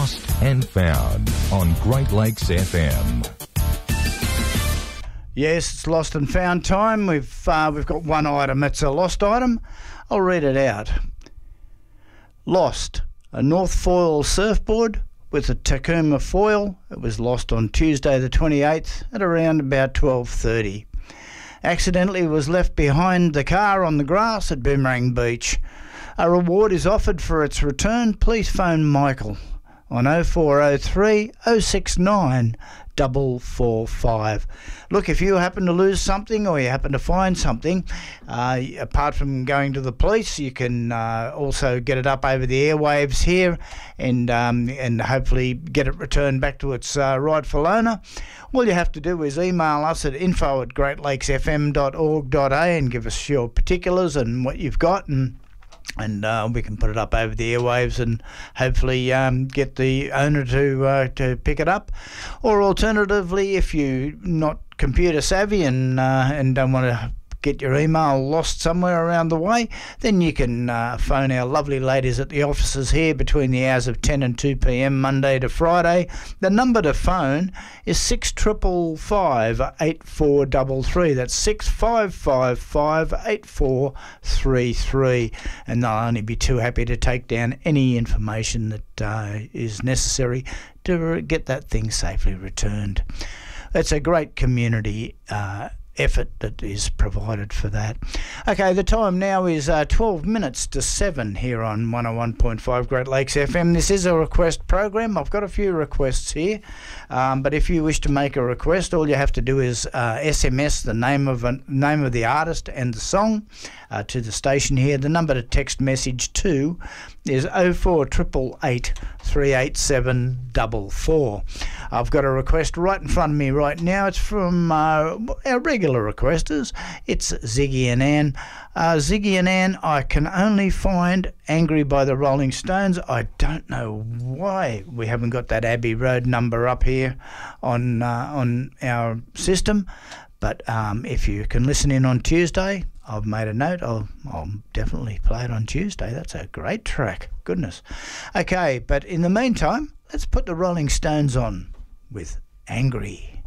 Lost and Found on Great Lakes FM. Yes, it's lost and found time. We've got one item. It's a lost item. I'll read it out. Lost, a North Foyle surfboard with a Takuma foil. It was lost on Tuesday the 28th at around about 12:30. Accidentally was left behind the car on the grass at Boomerang Beach. A reward is offered for its return. Please phone Michael on 0403 069 445. Look, if you happen to lose something or you happen to find something, apart from going to the police, you can also get it up over the airwaves here and hopefully get it returned back to its rightful owner. All you have to do is email us at info@greatlakesfm.org.au and give us your particulars and what you've got, and we can put it up over the airwaves and hopefully get the owner to pick it up. Or alternatively, if you're not computer savvy and don't want to get your email lost somewhere around the way, then you can phone our lovely ladies at the offices here between the hours of 10 and 2 p.m. Monday to Friday. The number to phone is 6555 8433. That's 6555 8433, and they'll only be too happy to take down any information that is necessary to get that thing safely returned. It's a great community effort that is provided for that. Okay, the time now is 12 minutes to 7 here on 101.5 Great Lakes FM. This is a request program. I've got a few requests here, but if you wish to make a request, all you have to do is SMS the name of the artist and the song to the station here. The number to text message to is 0488 387 444. I've got a request right in front of me right now. It's from our regular requesters. It's Ziggy and Ann. Ziggy and Ann, I can only find Angry by the Rolling Stones. I don't know why we haven't got that Abbey Road number up here on our system, but if you can listen in on Tuesday, I've made a note. I'll definitely play it on Tuesday. That's a great track. Goodness. Okay, but in the meantime, let's put the Rolling Stones on with Angry.